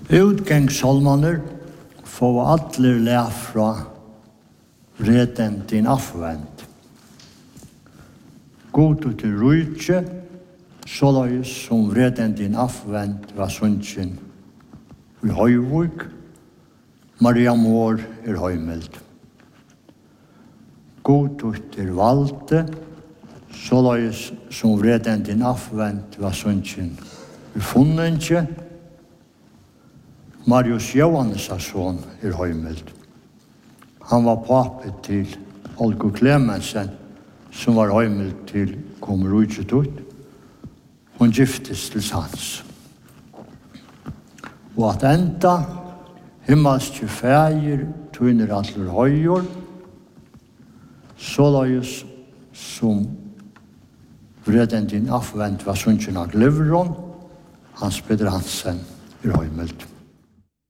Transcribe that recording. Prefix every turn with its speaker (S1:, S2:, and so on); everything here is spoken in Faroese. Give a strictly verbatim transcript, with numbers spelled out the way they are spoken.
S1: Utgangssalmaner får atler lær fra reden din afvent. God ut til rujtje, såleis som reden din afvent var sunnsyn. I Høyvuk, Maria Mår er høymeld. God ut til valde, såleis som reden din afvent var sunnsyn. I Funnenje, Marius Johannes son er høymeld. Han var pape til Olgo Clemensen, som var høymeld til Komrujtjet ut. Hun giftes til Sans. Og at enda, himmelske feir, tøyner atler høyjord, såleis som vreden din afvent var sunnsyn av Glivron, Hans Peder Hansen er høymeld.